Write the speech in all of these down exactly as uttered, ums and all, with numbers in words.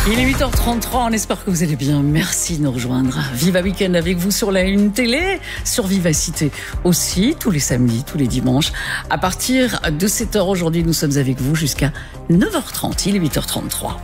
Il est huit heures trente-trois, on espère que vous allez bien. Merci de nous rejoindre. Viva Weekend avec vous sur la Une Télé, sur Vivacité aussi, tous les samedis, tous les dimanches. À partir de sept heures aujourd'hui, nous sommes avec vous jusqu'à neuf heures trente. Il est huit heures trente-trois.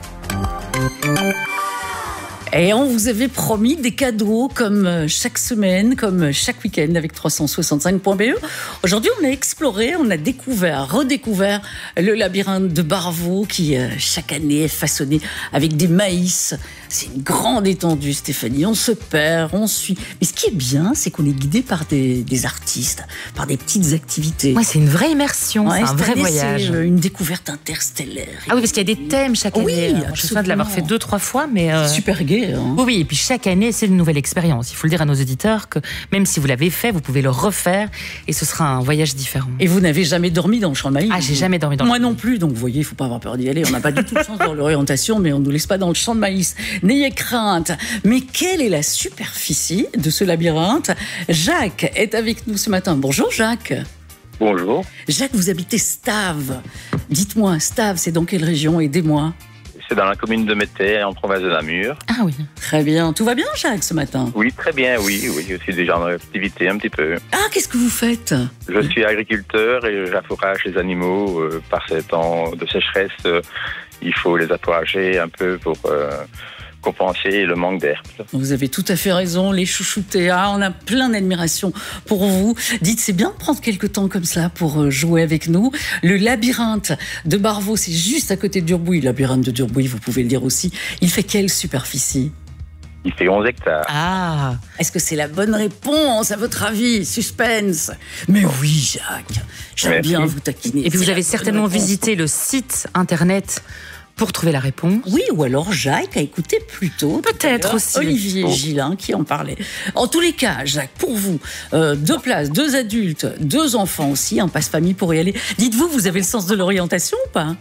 Et on vous avait promis des cadeaux comme chaque semaine, comme chaque week-end avec trois cent soixante-cinq point B E. Aujourd'hui, on a exploré, on a découvert, redécouvert le labyrinthe de Barvaux qui, chaque année, est façonné avec des maïs. C'est une grande étendue, Stéphanie. On se perd, on suit. Mais ce qui est bien, c'est qu'on est guidé par des, des artistes, par des petites activités. Ouais, c'est une vraie immersion, ouais, c'est un vrai année, voyage. C'est une découverte interstellaire. Ah oui, parce qu'il y a des thèmes chaque année. Oui, je me souviens de l'avoir fait deux, trois fois, mais euh... super gai. Hein. Oui, oui, et puis chaque année, c'est une nouvelle expérience. Il faut le dire à nos auditeurs que même si vous l'avez fait, vous pouvez le refaire et ce sera un voyage différent. Et vous n'avez jamais dormi dans le champ de maïs? Ah, j'ai jamais dormi dans le Moi non plus, donc vous voyez, il ne faut pas avoir peur d'y aller. On n'a pas du tout de chance dans l'orientation, mais on ne nous laisse pas dans le champ de maïs. N'ayez crainte. Mais quelle est la superficie de ce labyrinthe? Jacques est avec nous ce matin. Bonjour Jacques. Bonjour. Jacques, vous habitez Stave. Dites-moi, Stave, c'est dans quelle région? Aidez-moi. C'est dans la commune de Métais, en province de Namur. Ah oui. Très bien. Tout va bien, Jacques, ce matin? Oui, très bien, oui. oui. Je suis déjà en activité un petit peu. Ah, qu'est-ce que vous faites? Je suis agriculteur et j'affourage les animaux. Euh, par ces temps de sécheresse, euh, il faut les affourager un peu pour euh, compenser le manque d'herbe. Vous avez tout à fait raison, les chouchoutés. Ah, on a plein d'admiration pour vous. Dites, c'est bien de prendre quelques temps comme ça pour jouer avec nous. Le labyrinthe de Barvaux, c'est juste à côté de Durbouille. Le labyrinthe de Durbouille, vous pouvez le dire aussi. Il fait quelle superficie? Il fait onze hectares. Ah, est-ce que c'est la bonne réponse à votre avis? Suspense. Mais oui, Jacques, j'aime Merci. bien vous taquiner. Et puis vous avez certainement visité le site internet pour trouver la réponse. Oui, ou alors Jacques a écouté plus tôt. Peut-être aussi. Olivier oh. Gillin qui en parlait. En tous les cas, Jacques, pour vous, euh, deux places, deux adultes, deux enfants aussi, un passe-famille pour y aller. Dites-vous, vous avez le sens de l'orientation ou pas?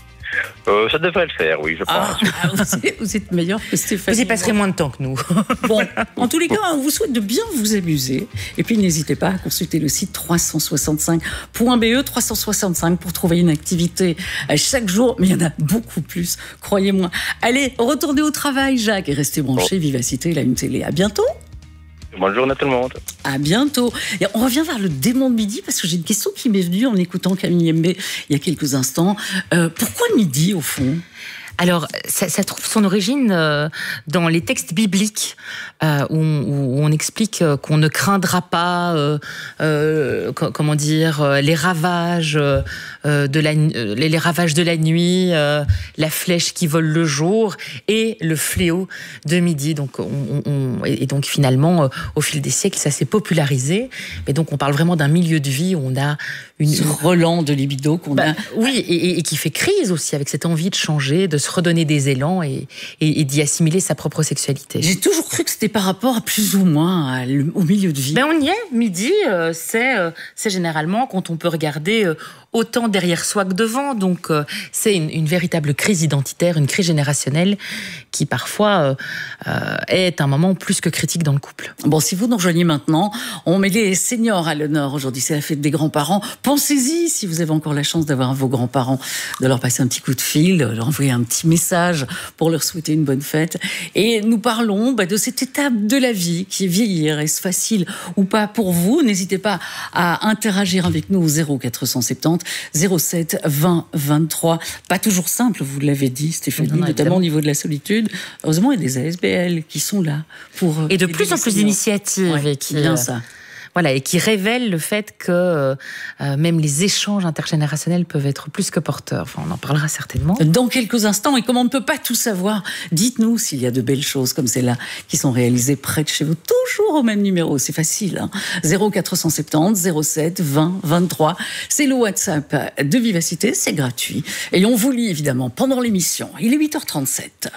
Euh, ça devrait le faire, oui, je pense. Ah, vous, êtes, vous êtes meilleur que Stéphanie. Vous y passerez moins de temps que nous. Bon, en tous les cas, on vous souhaite de bien vous amuser. Et puis, n'hésitez pas à consulter le site trois cent soixante-cinq point B E, trois cent soixante-cinq, pour trouver une activité chaque jour. Mais il y en a beaucoup plus, croyez-moi. Allez, retournez au travail, Jacques, et restez branchés. Oh. Vivacité, la Une Télé. À bientôt. Bonne journée à tout le monde. À bientôt. Et on revient vers le démon de midi parce que j'ai une question qui m'est venue en écoutant Camille Mbé il y a quelques instants. Euh, pourquoi midi au fond ? Alors, ça, ça trouve son origine euh, dans les textes bibliques euh, où, on, où on explique euh, qu'on ne craindra pas, euh, euh, comment dire, euh, les ravages euh, de la euh, les, les ravages de la nuit, euh, la flèche qui vole le jour et le fléau de midi. Donc, on, on, et donc finalement, euh, au fil des siècles, ça s'est popularisé. Mais donc, on parle vraiment d'un milieu de vie où on a une Ce relent de libido qu'on bah, a. Oui, et, et qui fait crise aussi avec cette envie de changer, de se redonner des élans et, et, et d'y assimiler sa propre sexualité. J'ai toujours cru que c'était par rapport à plus ou moins à, au milieu de vie. Ben on y est, midi, euh, c'est, euh, c'est généralement quand on peut regarder euh, autant derrière soi que devant. Donc euh, c'est une, une véritable crise identitaire, une crise générationnelle qui parfois euh, euh, est un moment plus que critique dans le couple. Bon, si vous nous rejoignez maintenant, on met les seniors à l'honneur. Aujourd'hui, c'est la fête des grands-parents. Pensez-y, si vous avez encore la chance d'avoir vos grands-parents, de leur passer un petit coup de fil, de leur envoyer un petit message pour leur souhaiter une bonne fête. Et nous parlons bah, de cette étape de la vie qui est vieillir. Est-ce facile ou pas pour vous? N'hésitez pas à interagir avec nous au zéro quatre cent soixante-dix zéro sept vingt vingt-trois. Pas toujours simple, vous l'avez dit, Stéphanie, non, non, notamment au niveau de la solitude. Heureusement, il y a des A S B L qui sont là pour... Et de plus en plus d'initiatives. Ouais, et qui, bien euh, ça. Voilà, et qui révèle le fait que euh, même les échanges intergénérationnels peuvent être plus que porteurs. Enfin, on en parlera certainement. Dans quelques instants, et comme on ne peut pas tout savoir, dites-nous s'il y a de belles choses comme celle-là qui sont réalisées près de chez vous, toujours au même numéro, c'est facile. Hein, zéro quatre cent soixante-dix zéro sept vingt vingt-trois. C'est le WhatsApp de Vivacité, c'est gratuit. Et on vous lit évidemment pendant l'émission. Il est huit heures trente-sept.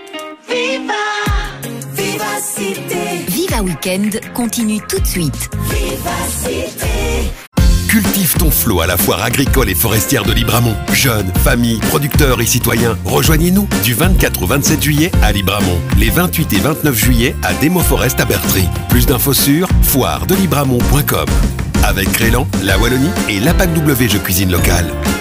Viva Vivacité. Viva Weekend continue tout de suite. Vivacité. Cultive ton flot à la foire agricole et forestière de Libramont. Jeunes, familles, producteurs et citoyens, rejoignez-nous du vingt-quatre au vingt-sept juillet à Libramont. Les vingt-huit et vingt-neuf juillet à Demo Forest à Bertry. Plus d'infos sur foire de libramont point com. Avec Crélan, la Wallonie et l'A P A C W Jeux Cuisine Locale.